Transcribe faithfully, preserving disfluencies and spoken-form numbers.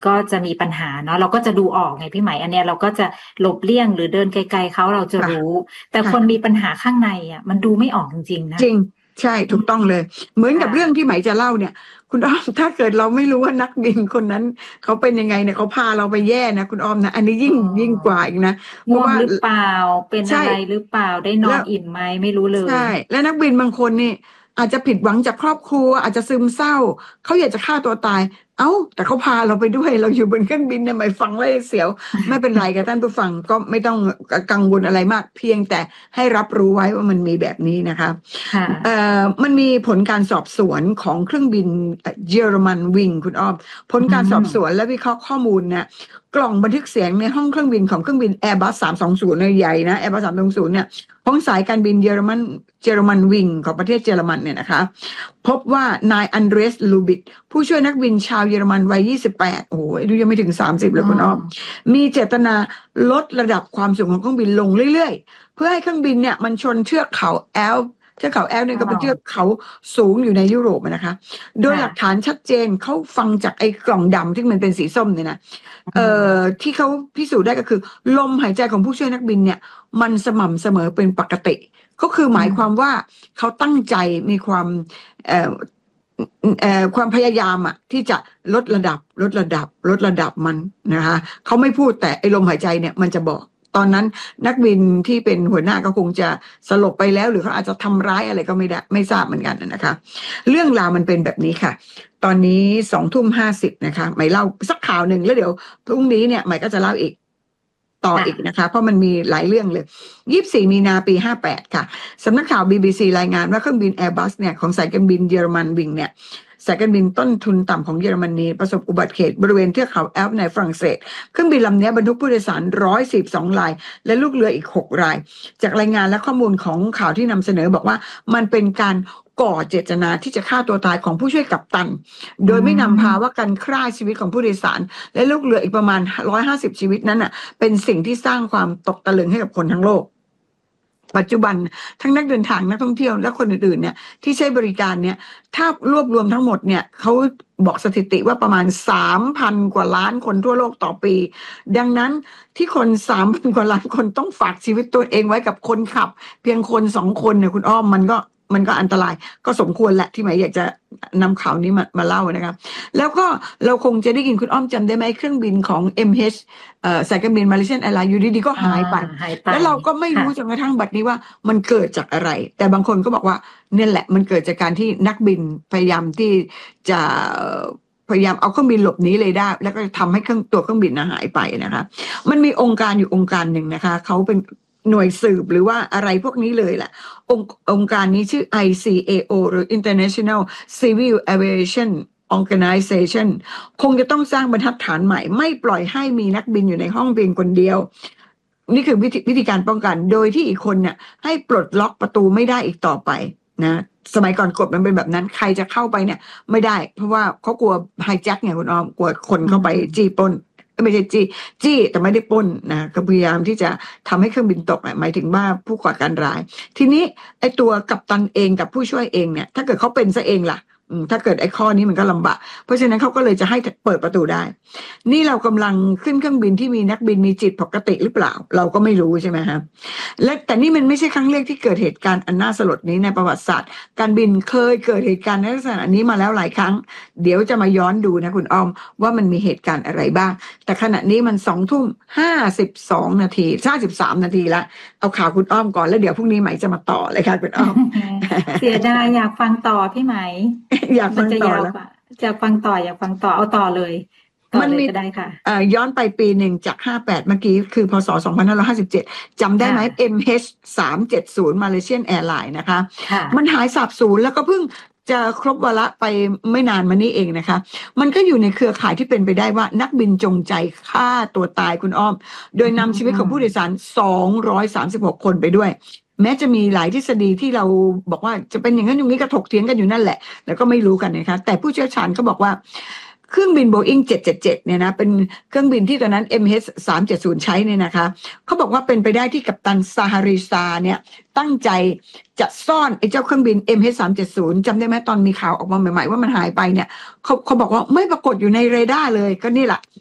ก็จะมีปัญหาเนาะเราก็จะดูออกไงพี่ไหมอันเนี้ยเราก็จะหลบเลี่ยงหรือเดินไกลๆเขาเราจะรู้แต่คนมีปัญหาข้างในอ่ะมันดูไม่ออกจริงๆนะจริงใช่ถูกต้องเลยเหมือนกับเรื่องที่ไหมจะเล่าเนี่ยคุณอ้อมถ้าเกิดเราไม่รู้ว่านักบินคนนั้นเขาเป็นยังไงเนี่ยเขาพาเราไปแย่นะคุณอ้อมนะอันนี้ยิ่งยิ่งกว่าอีกนะเพราะว่าหรือเปล่าเป็นอะไรหรือเปล่าได้นอนอิ่มไหมไม่รู้เลยใช่และนักบินบางคนนี่อาจจะผิดหวังจากครอบครัวอาจจะซึมเศร้าเขาอยากจะฆ่าตัวตายเอ้าแต่เขาพาเราไปด้วยเราอยู่บนเครื่องบินเนี่ยไม่ฟังแล้วเสียวไม่เป็นไรกับท่านผู้ฟังก็ไม่ต้องกังวลอะไรมากเพียงแต่ให้รับรู้ไว้ว่ามันมีแบบนี้นะคะเอ่อมันมีผลการสอบสวนของเครื่องบินเยอรมันวิงคุณอ้อมผลการสอบสวนและวิเคราะห์ข้อมูลเนี่ยกล่องบันทึกเสียงในห้องเครื่องบินของเครื่องบิน Airbus สามสองศูนย์เนี่ยใหญ่นะ Airbus สามสองศูนย์เนี่ยของสายการบินเยอรมันเยอรมันวิงของประเทศเยอรมันเนี่ยนะคะพบว่านายอันเดรสลูบิตผู้ช่วยนักบินชาวเยอรมันวัยยี่สิบแปดโอ้ยดูยังไม่ถึงสามสิบเลยคุณอ้อมมีเจตนาลดระดับความสูงของเครื่องบินลงเรื่อยๆเพื่อให้เครื่องบินเนี่ยมันชนเทือกเขาแอลป์เทือกเขาแอลป์เนี่ยก็เป็นเทือกเขาสูงอยู่ในยุโรปนะคะโดยหลักฐานชัดเจนเขาฟังจากไอ้กล่องดำที่มันเป็นสีส้มเนี่ยนะเอ่อที่เขาพิสูจน์ได้ก็คือลมหายใจของผู้ช่วยนักบินเนี่ยมันสม่ำเสมอเป็นปกติก็คือหมายความว่าเขาตั้งใจมีความเอ่อเอ่อความพยายามอ่ะที่จะลดระดับลดระดับลดระดับมันนะคะเขาไม่พูดแต่ไอ้ลมหายใจเนี่ยมันจะบอกตอนนั้นนักบินที่เป็นหัวหน้าก็คงจะสลบไปแล้วหรือเขาอาจจะทำร้ายอะไรก็ไม่ได้ไม่ทราบเหมือนกันนะคะเรื่องราวมันเป็นแบบนี้ค่ะตอนนี้สองทุ่มห้าสิบนะคะใหม่เล่าสักข่าวหนึ่งแล้วเดี๋ยวพรุ่งนี้เนี่ยใหม่ก็จะเล่าอีกต่ออีกนะคะเพราะมันมีหลายเรื่องเลยยี่สิบสี่มีนาปีห้าแปดค่ะสำนักข่าว บี บี ซี รายงานว่าเครื่องบิน Airbus เนี่ยของสายการบินเยอรมันวิงเนี่ยสายการบินต้นทุนต่ำของเยอรมนีประสบอุบัติเหตุบริเวณเทือกเขาแอลป์ในฝรั่งเศสเครื่องบินลำนี้บรรทุกผู้โดยสารหนึ่งร้อยสิบสองรายและลูกเรืออีกหกรายจากรายงานและข้อมูลของข่าวที่นำเสนอบอกว่ามันเป็นการก่อเจตนาที่จะฆ่าตัวตายของผู้ช่วยกัปตันโดยไม่นำพาว่าการฆ่าชีวิตของผู้โดยสารและลูกเรืออีกประมาณหนึ่งร้อยห้าสิบชีวิตนั้นน่ะเป็นสิ่งที่สร้างความตกตะลึงให้กับคนทั้งโลกปัจจุบันทั้งนักเดินทางนักท่องเที่ยวและคนอื่นๆเนี่ยที่ใช้บริการเนี่ยถ้ารวบรวมทั้งหมดเนี่ยเขาบอกสถิติว่าประมาณ สามพัน กว่าล้านคนทั่วโลกต่อปีดังนั้นที่คน สามพัน กว่าล้านคนต้องฝากชีวิตตัวเองไว้กับคนขับเพียงคนสองคนเนี่ยคุณอ้อมมันก็มันก็อันตรายก็สมควรแหละที่หมายอยากจะนำข่าวนี้มามาเล่านะครับแล้วก็เราคงจะได้ยินคุณอ้อมจำได้ไหมเครื่องบินของ เอ็ม เอช เอ่อสายการบินมาเลเซียนแอร์ไลน์อยู่ดีๆก็หายไปแล้วเราก็ไม่รู้จนกระทั่งบัดนี้ว่ามันเกิดจากอะไรแต่บางคนก็บอกว่าเนี่ยแหละมันเกิดจากการที่นักบินพยายามที่จะพยายามเอาเครื่องบินหลบหนีเลยได้แล้วก็ทำให้เครื่องตัวเครื่องบินหายไปนะคะมันมีองค์การอยู่องค์การหนึ่งนะคะเขาเป็นหน่วยสืบหรือว่าอะไรพวกนี้เลยแหละองค์องค์การนี้ชื่อ ไอ ซี เอ โอ หรือ International Civil Aviation Organization คงจะต้องสร้างบรรทัดฐานใหม่ไม่ปล่อยให้มีนักบินอยู่ในห้องเพียงคนเดียวนี่คือวิธีวิธีการป้องกันโดยที่อีกคนเนี่ยให้ปลดล็อกประตูไม่ได้อีกต่อไปนะสมัยก่อนกฎมันเป็นแบบนั้นใครจะเข้าไปเนี่ยไม่ได้เพราะว่าเขากลัวไฮแจ็คไงคุณอ้อมกลัวคนเข้าไปจี้ปล้นไม่ใช่จี้จี้แต่ไม่ได้ปล้นนะก็พยายามที่จะทำให้เครื่องบินตกหมายถึงว่าผู้ก่อการร้ายทีนี้ไอ้ตัวกัปตันเองกับผู้ช่วยเองเนี่ยถ้าเกิดเขาเป็นซะเองล่ะถ้าเกิดไอ้ข้อนี้มันก็ลำบากเพราะฉะนั้นเขาก็เลยจะให้เปิดประตูได้นี่เรากำลังขึ้นเครื่องบินที่มีนักบินมีจิตปกติหรือเปล่าเราก็ไม่รู้ใช่ไหมครับและแต่นี่มันไม่ใช่ครั้งแรกที่เกิดเหตุการณ์อันน่าสลดนี้ในประวัติศาสตร์การบินเคยเกิดเหตุการณ์ในลักษณะนี้มาแล้วหลายครั้งเดี๋ยวจะมาย้อนดูนะคุณอ้อมว่ามันมีเหตุการณ์อะไรบ้างแต่ขณะนี้มันสองทุ่มห้าสิบสองนาทีห้าสิบสามนาทีละเอาข่าวคุณอ้อมก่อนแล้วเดี๋ยวพรุ่งนี้ไหมจะมาต่อเลยค่ะคุณอ้อมเสียดายอยากฟังต่อพี่ไหมอยากฟังต่อแล้วจะฟังต่ออยากฟังต่อเอาต่อเลยมันมีก็ได้ค่ะย้อนไปปีหนึ่งจากห้าแปดเมื่อกี้คือพศสองพันห้าร้อยห้าสิบเจ็ดจำได้ไหม เอ็ม เอช สามเจ็ดศูนย์ Malaysian Airlines นะคะมันหายสาบสูญแล้วก็เพิ่งจะครบวาระไปไม่นานมานี้เองนะคะมันก็อยู่ในเครือข่ายที่เป็นไปได้ว่านักบินจงใจฆ่าตัวตายคุณอ้อมโดยนำชีวิตของผู้โดยสารสองร้อยสามสิบหกคนไปด้วยแม้จะมีหลายทฤษฎีที่เราบอกว่าจะเป็นอย่างนั้นอย่างนี้ก็ถกเถียงกันอยู่นั่นแหละแล้วก็ไม่รู้กันนะคะแต่ผู้เชี่ยวชาญเขาบอกว่าเครื่องบิน Boeing เจ็ดเจ็ดเจ็ดเนี่ยนะเป็นเครื่องบินที่ตอนนั้น เอ็ม เอช สามเจ็ดศูนย์ ใช้เนี่ยนะคะเขาบอกว่าเป็นไปได้ที่กัปตันซาฮาริซาเนี่ยตั้งใจจะซ่อนไอ้เจ้าเครื่องบิน เอ็ม เอช สามเจ็ดศูนย์ จำได้ไหมตอนมีข่าวออกมาใหม่ๆว่ามันหายไปเนี่ยเขาเขาบอกว่าไม่ปรากฏอยู่ในเรดาร์เลยก็นี่แหละ